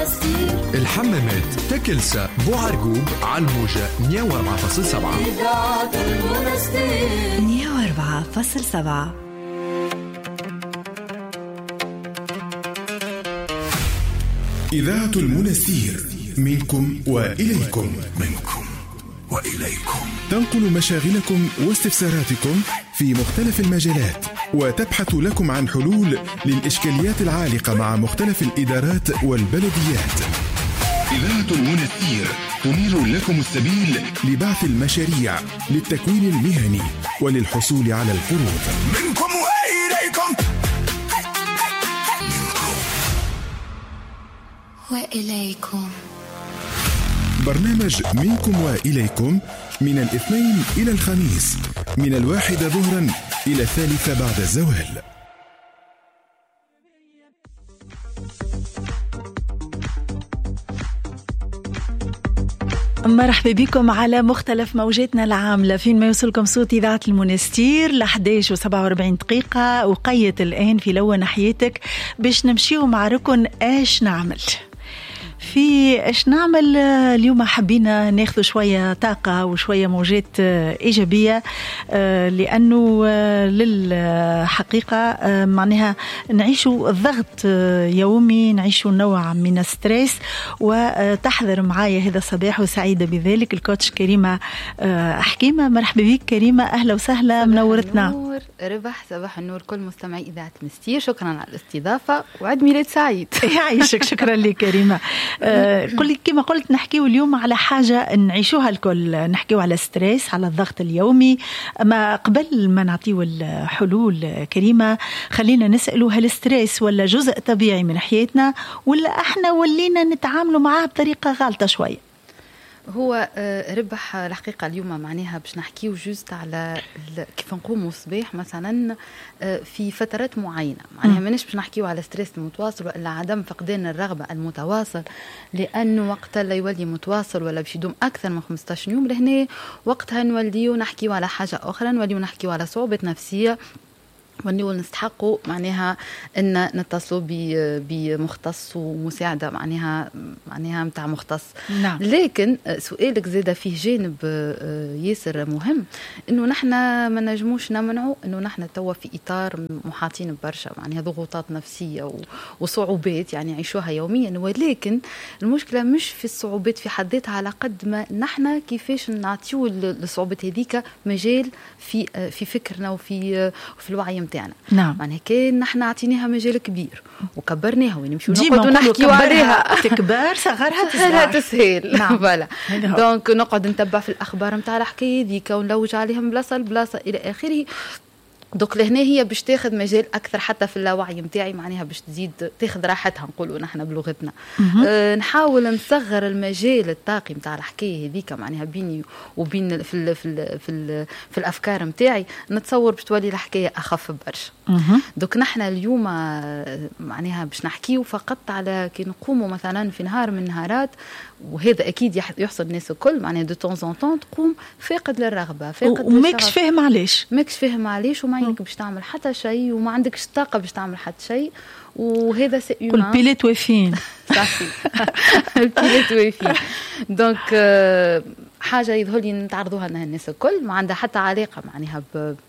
الحمامات تكلسة بوعرقوب على الموجة 104.7. 104.7. إذاعة المنستير منكم وإليكم. تنقل مشاغلكم واستفساراتكم في مختلف المجالات وتبحث لكم عن حلول للإشكاليات العالقة مع مختلف الإدارات والبلديات. إذاعة المنستير تنير لكم السبيل لبعث المشاريع للتكوين المهني وللحصول على القروض. منكم وإليكم. برنامج منكم وإليكم من الاثنين إلى الخميس من 1 ظهرا إلى 3 بعد الزوال. مرحبا بكم على مختلف موجاتنا العاملة فين ما يوصلكم صوت إذاعة المنستير ل 11:47 دقيقة. وقيت الآن في لون حياتك باش نمشيو مع ركن ايش نعمل. في ايش نعمل اليوم حبينا ناخذ شوية طاقة وشوية موجات إيجابية، لأنه للحقيقة معناها نعيشوا الضغط يومي، نعيشوا نوع من الستريس. وتحضر معايا هذا الصباح وسعيدة بذلك الكوتش كريمة حكيمة. مرحبا بك كريمة، أهلا وسهلا، منورتنا. نور ربح، صباح النور كل مستمعي إذاعة مستير، شكرا على الاستضافة وعيد ميلاد سعيد. يعيشك، شكرا لك كريمة. قل كما قلت نحكيو اليوم على حاجة نعيشوها الكل، نحكيو على ستريس، على الضغط اليومي. أما قبل ما نعطيو الحلول كريمة خلينا نسألوا، هل ستريس ولا جزء طبيعي من حياتنا ولا احنا ولينا نتعاملوا معاه بطريقة غالطة شوية؟ هو ربح الحقيقة اليوم معناها باش نحكيو جوست على كيف نقوموا الصباح مثلا في فترات معينة، معناها ماناش باش نحكيو على ستريس المتواصل ولا عدم فقدان الرغبة المتواصل، لأنه وقت لا يولي متواصل ولا باش يدوم أكثر من 15 يوم لهنا وقتها نوليو نحكيو على حاجة أخرى، نوليو نحكيو على صعوبة نفسية ونقول نستحقوا معناها ان نتصلوا بمختص ومساعده معناها متاع مختص. نعم. لكن سؤالك زاده فيه جانب ياسر مهم، انه نحن ما نجموش نمنعوا انه نحن توا في اطار محاطين برشا معناها ضغوطات نفسيه وصعوبات يعني يعيشوها يوميا، ولكن المشكله مش في الصعوبات في حد ذاتها على قد ما نحن كيفاش نعطيو الصعوبات هذيك مجال في فكرنا وفي الوعي متاعنا. نعم. معناها كان نحن عطيناها مجال كبير وكبرناها ونمشيو نقعدوا نحكيو عليها تكبر صغرها تسهل. نعم. فوالا دونك نقعد نتبع في الاخبار نتاع الحكايه ذيك ونلوج عليهم بلاصه لبلاصه الى اخره. دوك لهنا هي باش تاخذ مجال اكثر حتى في اللاوعي نتاعي، معناها باش تزيد تاخذ راحتها نقولوا نحن بلغتنا. نحاول نصغر المجال الطاقي نتاع الحكايه هذيك معناها بيني وبين في الافكار نتاعي، نتصور باش تولي الحكايه اخف برشا. دوك نحن اليوم معناها باش نحكيو فقط على كي نقوموا مثلا في نهار من النهارات، وهذا اكيد يحصل الناس الكل معناها دو طون زون طون تقوم فاقد للرغبه، فاقد وماكش فاهم علاش، وما عندك باش تعمل حتى شيء وما عندكش طاقه باش تعمل حتى شيء، وهذا سي كل بيليت واقفين صافي البيليت واقفين. دونك حاجه يظهر لي نتعرضوها لنا الناس الكل ما عندها حتى علاقه معناها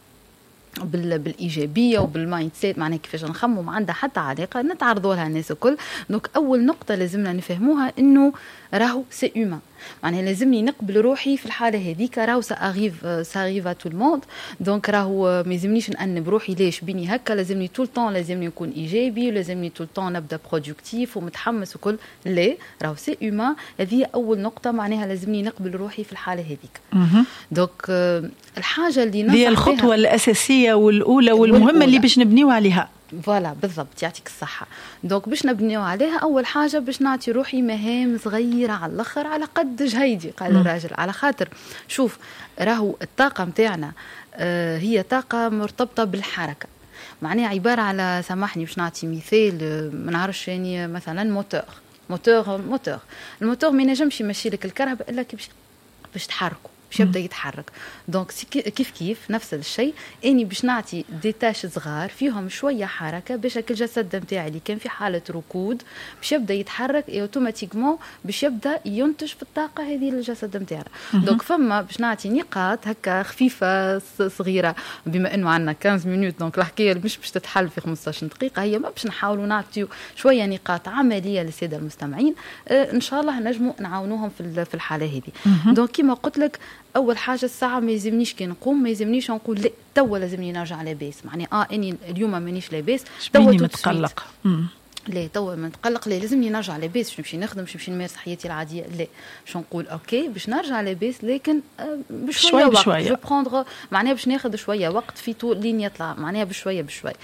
بالايجابيه وبالمايند سيت، معناها كيفاش نخمم ما عندها حتى علاقه، نتعرضوا لها الناس الكل. دونك اول نقطه لازمنا نفهموها انه راهو سي هيومان، معناها لازمني نقبل روحي في الحاله هذيك، راهو ساريف تو الموند. دونك راهو ما لازمنيش نأنب روحي ليش بيني هكا، لازمني طول طون لازمني نكون ايجابي ولازمني طول طون نبدا برودكتيف ومتحمس وكل. لا، راهو سي هيومان، هذه اول نقطه معناها لازمني نقبل روحي في الحاله هذيك. دونك الحاجه اللي هي الخطوه الاساسيه والاولى والمهمه اللي باش نبنيو عليها. فوالا بالضبط، يعطيك الصحة. دونك باش نبنيو عليها أول حاجة باش نعطي روحي مهام صغيرة على الآخر على قد جهيدي، قال الراجل. على خاطر شوف راهو الطاقة متاعنا هي طاقة مرتبطة بالحركة، معناها عبارة على، سامحني باش نعطي مثال ما نعرفش، يعني مثلا موتور الموتور ما ينجمش يمشي لك الكهرباء إلا باش تحركه. باش يبدا يتحرك. دونك كيف نفس الشيء اني باش نعطي دي تاش صغار فيهم شويه حركه باش الجسد نتاعي اللي كان في حاله ركود باش يبدا يتحرك اوتوماتيكمون باش يبدا ينتج في الطاقه هذه للجسد نتاعنا. دونك فما باش نعطي نقاط هكا خفيفه صغيره بما انه عندنا 15 مينوت. دونك الحكايه مش باش تتحل في 15 دقيقه، هي ما باش نحاولوا نعطيو شويه نقاط عمليه للساده المستمعين ان شاء الله نجموا نعاونوهم في الحاله هذه. دونك كما قلت لك اول حاجه الساعه ما يلزمنيش كي نقوم ما يلزمنيش نقول لا توا لازمني نرجع لاباس، معناها اني اليوم مانيش لاباس توا متقلق. لا توا ما نتقلق، لا لازمني نرجع لاباس باش نمشي نخدم باش نمشي نمارس حياتي العاديه. لا باش نقول اوكي باش نرجع لاباس لكن بشويه وقت جو بروندر، معناها باش ناخذ شويه وقت في طول لين يطلع، معناها بشويه.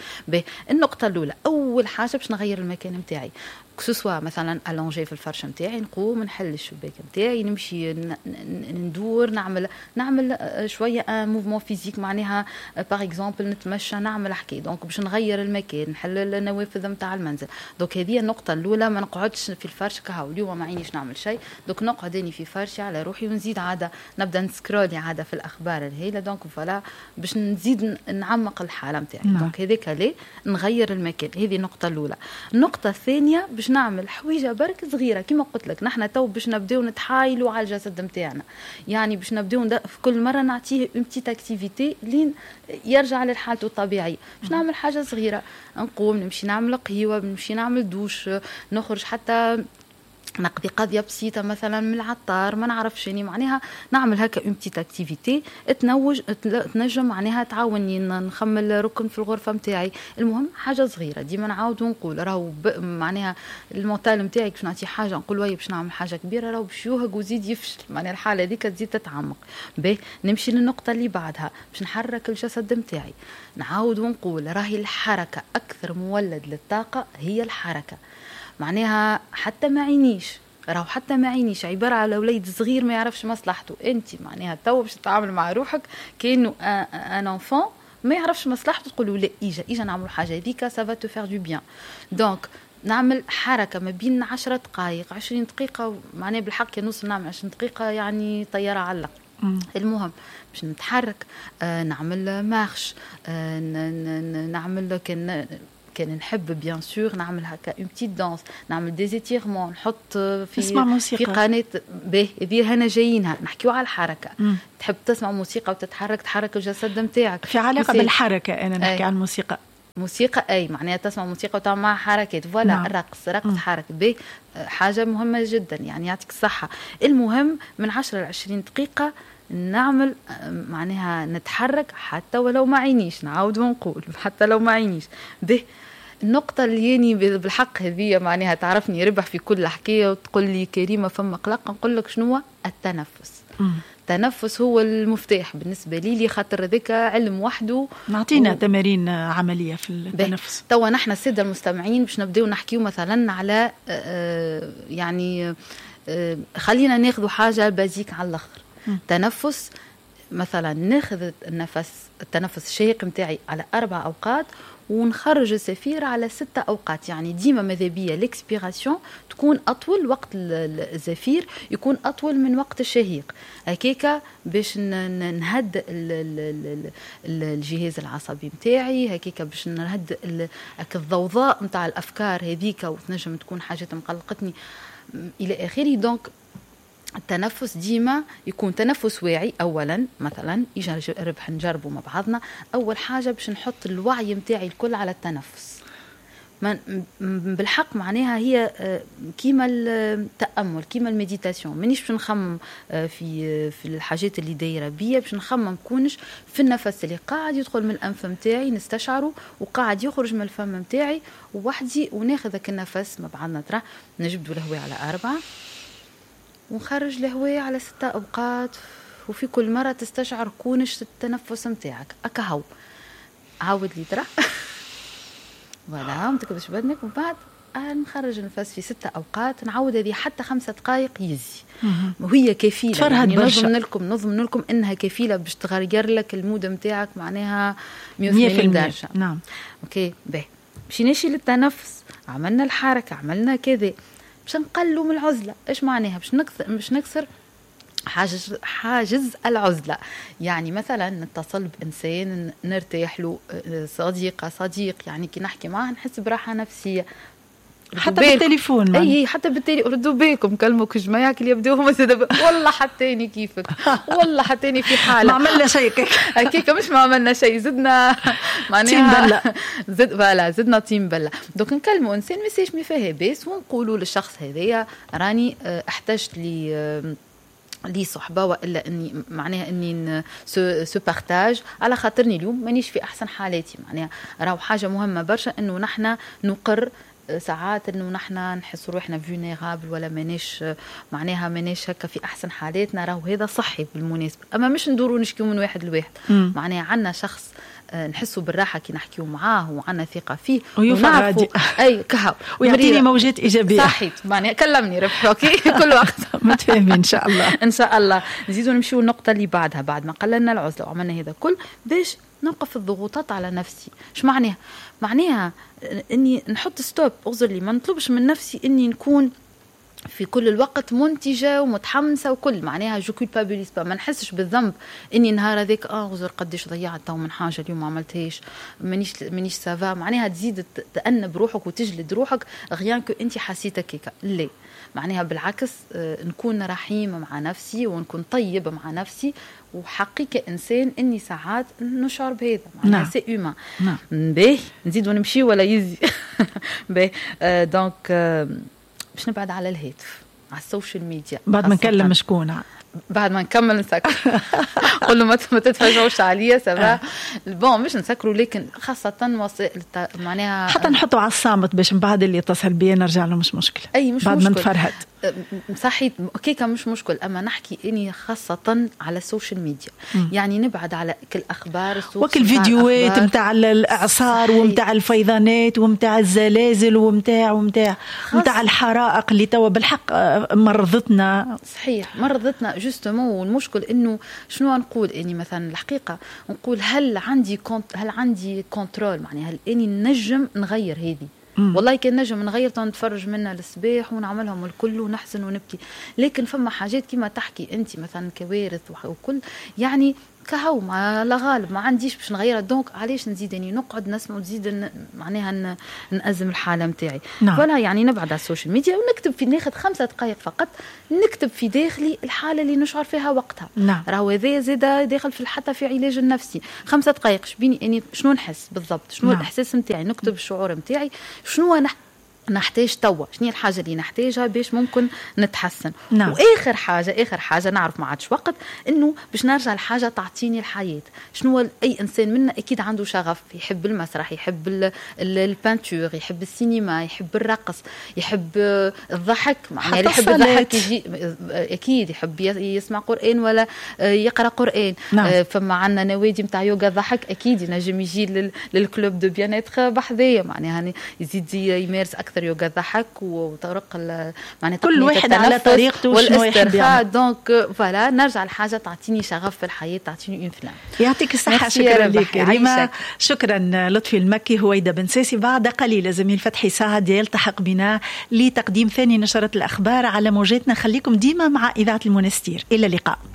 النقطه الاولى اول حاجه باش نغير المكان نتاعي، كسوسوا مثلا الونجي في الفرش نتاعي، نقوم نحل الشباك نتاعي نمشي ندور نعمل شويه موفمون فيزيك، معناها باغ اكزومبل نتمشى نعمل حكايه. دونك باش نغير المكان نحل النوافذ نتاع المنزل. دونك هذه النقطه الاولى، ما نقعدش في الفرش كهو اليوم ما عينيش نعمل شيء، دونك نقعد اني في فرشي على روحي ونزيد عاده نبدا نسكرولي عاده في الاخبار الهيله. دونك فوالا باش نزيد نعمق الحاله نتاعي. دونك هذيك ليه نغير المكان، هذه النقطه الاولى. النقطه الثانيه باش نعمل حويجه برك صغيره كما قلت لك، نحن تو باش نبداو نتحايلوا على الجسد نتاعنا، يعني باش نبداو في كل مره نعطيه اون بتيت اكتيفيتي لين يرجع لحالته الطبيعيه. باش نعمل حاجه صغيره، نقوم نمشي نعمل قهوه، نمشي نعمل دوش، نخرج حتى نقضي قضيه بسيطه مثلا من العطار، ما نعرفش يعني، معناها نعمل هكا اون بتيت اكتيفيتي تنجم معناها تعاوني نخمل ركن في الغرفه نتاعي. المهم حاجه صغيره، ديما نعاود ونقول راهو معناها المونتال نتاعي باش نعطي حاجه نقول وي باش نعمل حاجه كبيره راهو باش يوهق ويزيد يفشل، معناها الحاله هذيك تزيد تتعمق. نمشي للنقطه اللي بعدها باش نحرك الجسد نتاعي، نعاود ونقول راهي الحركه اكثر مولد للطاقه، هي الحركه. معناها حتى ما عينيش عباره على وليد صغير ما يعرفش مصلحته. انت معناها تو باش تتعامل مع روحك كانه ان انفون ما يعرفش مصلحته، تقولوا لا اجا نعمل حاجه هذيك سافا تو فير دو بيان. دونك نعمل حركه ما بين 10 دقائق 20 دقيقه، معناها بالحق يا نص نعمل 20 دقيقه يعني طياره علق. المهم باش نتحرك، نعمل مارش، نعمل كان نحب بيان سور نعمل هكا اون بتيت دانس، نعمل دي زيتيرمون، نحط في قناه هذه هنا جايينها نحكيو على الحركه. تحب تسمع موسيقى وتتحرك تحرك الجسد نتاعك في علاقه بالحركه. انا نحكي عن الموسيقى اي معناها تسمع موسيقى وتعمل معها حركات. فوالا الرقص حركه حاجه مهمه جدا، يعني يعطيك الصحه. المهم من 10 ل 20 دقيقه نعمل معناها نتحرك حتى ولو ما عينيش، نعاود ونقول حتى لو ما عينيش. النقطة اللي يعني بالحق هذه معناها تعرفني ربح في كل حكاية وتقول لي كريمة فما قلق، نقول لك شنو التنفس. التنفس هو المفتاح بالنسبة لي خاطر ذاك علم وحده. نعطينا تمارين عملية في التنفس. توا نحن السادة المستمعين باش نبداو نحكيو مثلا على يعني خلينا ناخذوا حاجة بازيك على الآخر. تنفس مثلا ناخذ التنفس الشهيق نتاعي على 4 أوقات ونخرج الزفير على 6 أوقات، يعني ديما ماذا بيا الاكسبيراسيون تكون أطول، وقت الزفير يكون أطول من وقت الشهيق، هكاكا باش نهد الجهاز العصبي نتاعي، هكاكا باش نهد الضوضاء نتاع الأفكار هذيك وتنجم تكون حاجات مقلقتني إلى آخره. دونك التنفس ديما يكون تنفس واعي اولا، مثلا يجي ربح نجربوا مع بعضنا. اول حاجه باش نحط الوعي نتاعي الكل على التنفس. بالحق معناها هي كيما التامل كيما المديتاسيون، مانيش باش نخمم في الحاجات اللي دايره بيا، باش نخمم كونش في النفس اللي قاعد يدخل من الانف نتاعي نستشعره وقاعد يخرج من الفم نتاعي وحدي، وناخذك النفس مع بعضنا. ترى نجبدوا الهواء على 4 ونخرج الهواء على 6 أوقات، وفي كل مرة تستشعر كونش التنفس متاعك أكهو. عاود لي ترى ولا ما تكبش بدنك، وبعد نخرج النفس في 6 أوقات، نعود هذه حتى 5 دقائق يزي، وهي كفيلة. يعني نظن لكم إنها كفيلة باش تغير لك المود متاعك معناها 180 درجة. نعم. أوكي باش نمشي للتنفس، عملنا الحركة، عملنا كذا، باش نقلوا من العزلة. ايش معناها؟ باش نكسر حاجز العزلة. يعني مثلا نتصل بإنسان نرتاح له، صديق يعني كي نحكي معه نحس براحة نفسية. حتى بالتليفون اي حتى بالتليفون ردوا بالكم كلموك جماعة كي يبدوهم والله حتىني كيفك والله حتىني في حالة ما عملنا شيء كيك مش ما عملنا شيء زدنا معناها زدنا تيم بلا. دوك نكلموا انسان ما يسيش ما فيها باس ونقولوا للشخص هذايا راني احتجت لي صحبة وإلا إني معناها إني سو بارتاج على خاطرني اليوم مانيش في أحسن حالاتي. معناها راهو حاجة مهمة برشا إنه نحنا نقر ساعات إنه نحنا نحس روحنا فولنيرابل ولا مانيش هكا في أحسن حالاتنا. راهو هذا صحي بالمناسبة، أما مش ندورو نشكيو من واحد لواحد. معناها عنا شخص نحسوا بالراحة كي نحكيو معاه وعنا ثقة فيه ونعرفوا أي كهو ويعطيني موجات إيجابية. صحيت معناها كلمني ربحي أوكي كل وقت متفاهمين إن شاء الله. إن شاء الله نزيدوا نمشيو النقطة اللي بعدها بعد ما قللنا العزلة وعملنا هذا كل باش نوقف الضغوطات على نفسي. شو معناها إني نحط ستوب، أغزر لي ما نطلبش من نفسي إني نكون في كل الوقت منتجة ومتحمسة وكل معناها جو كولبابيليز با، ما نحسش بالذنب اني نهار هذاك غزر قديش ضيعت تو من حاجة اليوم ما عملتهاش مانيش سافا. معناها تزيد تأنب روحك وتجلد روحك غيان كو انت حسيتك كيكا. لا معناها بالعكس نكون رحيمة مع نفسي ونكون طيبة مع نفسي وحقيقة إنسان إني ساعات نشعر بهذا. معناها سي هيومان. باهي نزيد ونمشي ولا يزي باهي دونك باش نبعد على الهاتف على السوشيال ميديا بعد ما نكلم شكون بعد ما نكمل نسكر قل له ما تتفاجئوش عليا سبا بون مش نسكروا لكن خاصة وسائل معناها حتى نحطوا على الصامت باش من بعد اللي يتصل بيا نرجع له مش مشكلة. أي مش بعد مشكل. ما نتفرهد صحيح كيكا مش مشكل. أما نحكي إني خاصة على السوشيال ميديا يعني نبعد على كل أخبار وكل فيديوهات متاع الإعصار ومتاع الفيضانات ومتاع الزلازل ومتاع الحرائق اللي توا بالحق مرضتنا. صحيح مرضتنا جوستمون. والمشكل إنه شنو نقول إني مثلا الحقيقة نقول هل عندي كنترول معناها هل إني نجم نغير هذه. والله كان نجم نغير نتفرج منها للصباح ونعملهم الكل ونحزن ونبكي. لكن فما حاجات كما تحكي انت مثلا كوارث وكل يعني كهو ما لا غالب ما عنديش باش نغيرها. دونك علاش نزيد اني نقعد نسمع وتزيد معناها نأزم الحاله نتاعي. فلا يعني نبعد على السوشيال ميديا ونكتب في ناخذ 5 دقائق فقط نكتب في داخلي الحاله اللي نشعر فيها وقتها. راهو هذا زاد داخل في حتى في علاج النفسي. 5 دقائق شبيني اني شنو نحس بالضبط شنو الاحساس نتاعي نكتب الشعور نتاعي شنو نحتاج توا شنو الحاجه اللي نحتاجها باش ممكن نتحسن. واخر حاجه نعرف ما عادش وقت انه باش نرجع الحاجه تعطيني الحياه. شنو اي انسان منا اكيد عنده شغف يحب المسرح يحب البانتور يحب السينما يحب الرقص يحب الضحك معناها يحب الضحك يجي اكيد يحب يسمع قرآن ولا يقرا قرآن. فما عندنا نوادي نتاع يوغا ضحك اكيد ينجم يجي للكلوب دو بيانيتر بحذايا معناها يزيد يمارس اكثر يوغا ضحك وطرق معناها كل واحد على طريقته وشنو يحب يعمل. دونك فوالا نرجع الحاجه تعطيني شغف في الحياه تعطيني انفلام. يعطيك الصحه. شكرا لك ريما. شكرا لطفي المكي. هويدا بن ساسي. بعد قليل زميل فتحي سعد يلتحق بنا لتقديم ثاني نشرة الأخبار على موجاتنا. خليكم ديما مع إذاعة المنستير. إلى اللقاء.